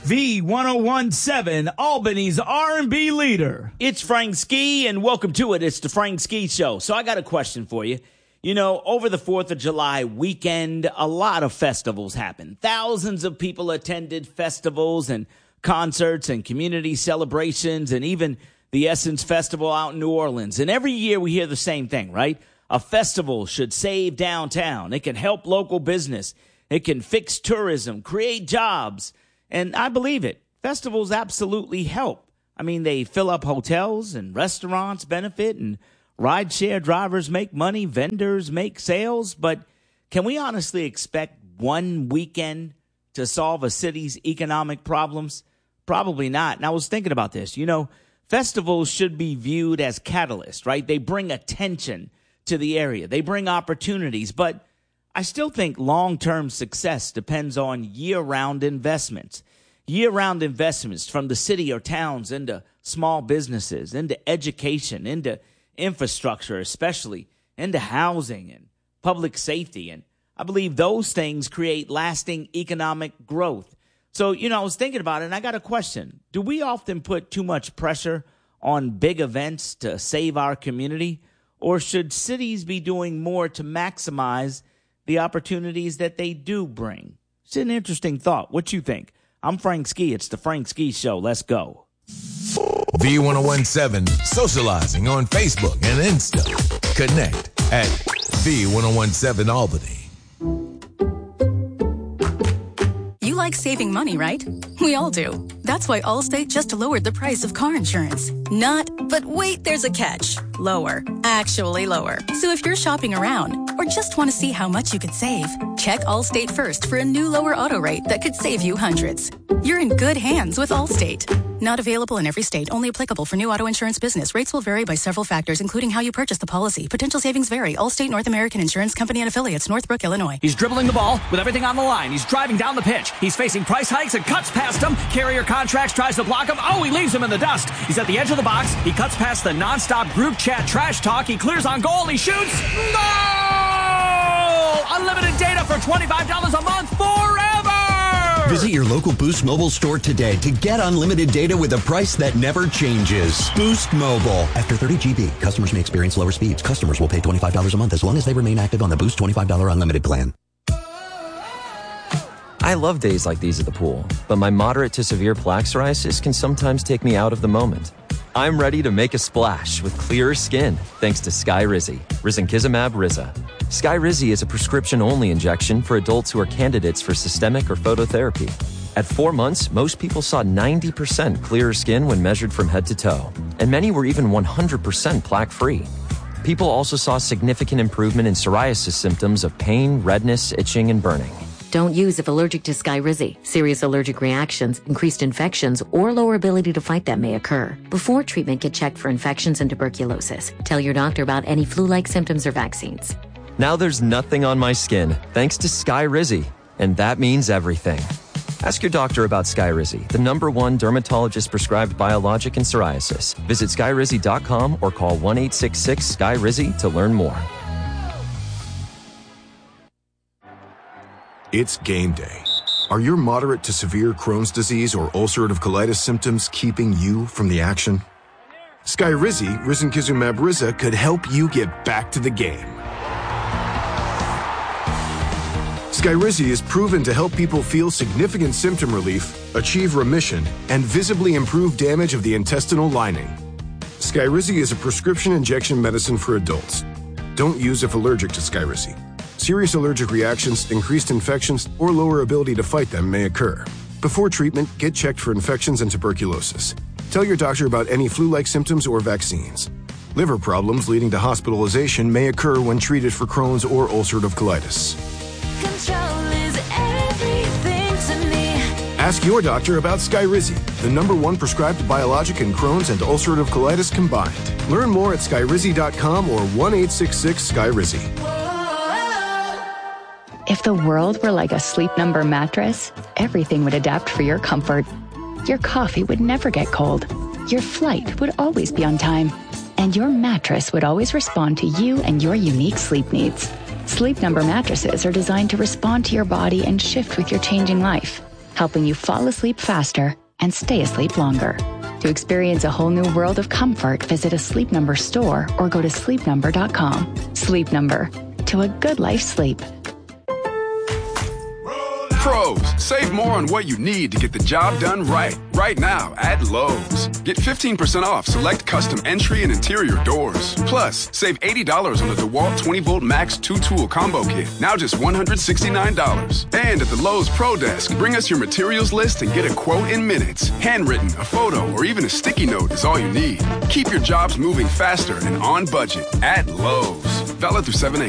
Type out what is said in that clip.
V1017, Albany's R&B leader. It's Frank Ski, and welcome to it. It's the Frank Ski Show. So I got a question for you. You know, over the 4th of July weekend, a lot of festivals happened. Thousands of people attended festivals and concerts and community celebrations and even the Essence Festival out in New Orleans. And every year we hear the same thing, right? A festival should save downtown. It can help local business. It can fix tourism, create jobs. And I believe it. Festivals absolutely help. I mean, they fill up hotels and restaurants benefit and rideshare drivers make money, vendors make sales. But can we honestly expect one weekend to solve a city's economic problems? Probably not. And I was thinking about this. You know, festivals should be viewed as catalysts, right? They bring attention to the area. They bring opportunities. But I still think long-term success depends on year-round investments. Year-round investments from the city or towns into small businesses, into education, into infrastructure, especially into housing and public safety. And I believe those things create lasting economic growth. So, you know, I was thinking about it, and I got a question. Do we often put too much pressure on big events to save our community? Or should cities be doing more to maximize the opportunities that they do bring? It's an interesting thought. What you think? I'm Frank Ski. It's the Frank Ski Show. Let's go. V1017, socializing on Facebook and Insta. Connect at V1017 Albany. You like saving money, right? We all do. That's why Allstate just lowered the price of car insurance. Not, but wait, there's a catch. Lower. Actually lower. So if you're shopping around or just want to see how much you could save, check Allstate first for a new lower auto rate that could save you hundreds. You're in good hands with Allstate. Not available in every state. Only applicable for new auto insurance business. Rates will vary by several factors, including how you purchase the policy. Potential savings vary. Allstate North American Insurance Company and Affiliates, Northbrook, Illinois. He's dribbling the ball with everything on the line. He's driving down the pitch. He's facing price hikes and cuts past him. Carrier Contracts tries to block him. Oh, he leaves him in the dust. He's at the edge of the box. He cuts past the nonstop group chat trash talk. He clears on goal. He shoots. Goal! Unlimited data for $25 a month forever! Visit your local Boost Mobile store today to get unlimited data with a price that never changes. Boost Mobile. After 30 GB, customers may experience lower speeds. Customers will pay $25 a month as long as they remain active on the Boost $25 unlimited plan. I love days like these at the pool, but my moderate to severe plaque psoriasis can sometimes take me out of the moment. I'm ready to make a splash with clearer skin thanks to Skyrizi, risankizumab Riza. Skyrizi is a prescription-only injection for adults who are candidates for systemic or phototherapy. At 4 months, most people saw 90% clearer skin when measured from head to toe, and many were even 100% plaque-free. People also saw significant improvement in psoriasis symptoms of pain, redness, itching, and burning. Don't use if allergic to Skyrizi. Serious allergic reactions, increased infections, or lower ability to fight them may occur. Before treatment, get checked for infections and tuberculosis. Tell your doctor about any flu-like symptoms or vaccines. Now there's nothing on my skin thanks to Skyrizi, and that means everything. Ask your doctor about Skyrizi, the #1 dermatologist-prescribed biologic in psoriasis. Visit Skyrizi.com or call 1-866-SKYRIZI to learn more. It's game day. Are your moderate to severe Crohn's disease or ulcerative colitis symptoms keeping you from the action? Skyrizi, risankizumab Riza, could help you get back to the game. Skyrizi is proven to help people feel significant symptom relief, achieve remission, and visibly improve damage of the intestinal lining. Skyrizi is a prescription injection medicine for adults. Don't use if allergic to Skyrizi. Serious allergic reactions, increased infections, or lower ability to fight them may occur. Before treatment, get checked for infections and tuberculosis. Tell your doctor about any flu-like symptoms or vaccines. Liver problems leading to hospitalization may occur when treated for Crohn's or ulcerative colitis. Control is everything to me. Ask your doctor about Skyrizi, the #1 prescribed biologic in Crohn's and ulcerative colitis combined. Learn more at Skyrizi.com or 1-866-SKYRIZI. If the world were like a Sleep Number mattress, everything would adapt for your comfort. Your coffee would never get cold. Your flight would always be on time. And your mattress would always respond to you and your unique sleep needs. Sleep Number mattresses are designed to respond to your body and shift with your changing life. helping you fall asleep faster and stay asleep longer. To experience a whole new world of comfort, visit a Sleep Number store or go to sleepnumber.com. Sleep Number, to a good life sleep. Pros, save more on what you need to get the job done right. Right now at Lowe's. Get 15% off select custom entry and interior doors. Plus, save $80 on the DeWalt 20-volt Max 2-tool combo kit. Now just $169. And at the Lowe's Pro Desk, bring us your materials list and get a quote in minutes. Handwritten, a photo, or even a sticky note is all you need. Keep your jobs moving faster and on budget at Lowe's. Valid through 7/8.